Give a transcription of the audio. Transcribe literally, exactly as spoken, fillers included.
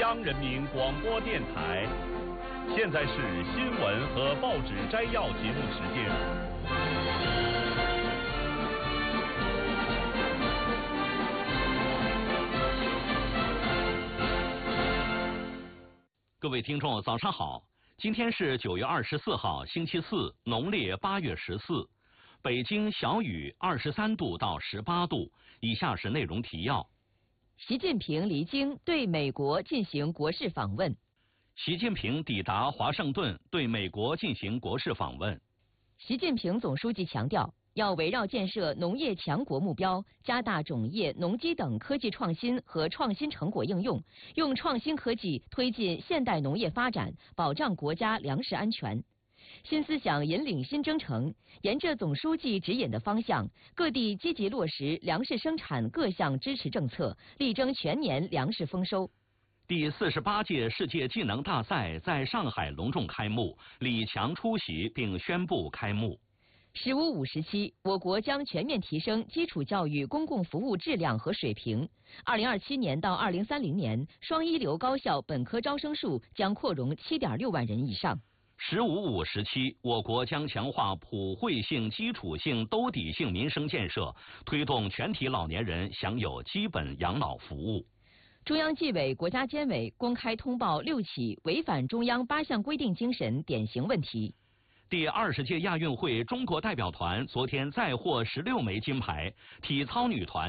央人民广播电台，现在是新闻和报纸摘要节目时间。 各位听众，早上好！今天是九月二十四号，星期四，农历八月十四。北京小雨二十三度到十八度。以下是内容提要。 习近平离京对美国进行国事访问。 习近平抵达华盛顿，对美国进行国事访问。 习近平总书记强调，要围绕建设农业强国目标，加大种业、农机等科技创新和创新成果应用，用创新科技推进现代农业发展，保障国家粮食安全。新思想引领新征程，沿着总书记指引的方向，各地积极落实粮食生产各项支持政策，力争全年粮食丰收。 第四十八届世界技能大赛在上海隆重开幕，李强出席并宣布开幕。 十五五时期，我国将全面提升基础教育公共服务质量和水平。二零二七年到二零三零年，双一流高校本科招生数将扩容七点六万人以上。 十五五时期，我国将强化普惠性、基础性、兜底性民生建设，推动全体老年人享有基本养老服务。 中央纪委国家监委公开通报六起违反中央八项规定精神典型问题。 第二十届亚运会中国代表团昨天再获十六枚金牌，体操女团